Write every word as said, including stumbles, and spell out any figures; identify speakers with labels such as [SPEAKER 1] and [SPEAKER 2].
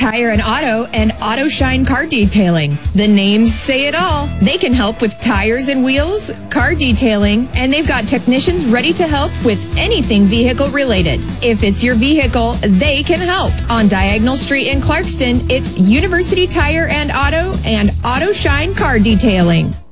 [SPEAKER 1] Tire and Auto and Auto Shine Car Detailing. The names say it all. They can help with tires and wheels, car detailing, and they've got technicians ready to help with anything vehicle related. If it's your vehicle, they can help. On Diagonal Street in Clarkston, it's University Tire and Auto and Auto Shine Car Detailing.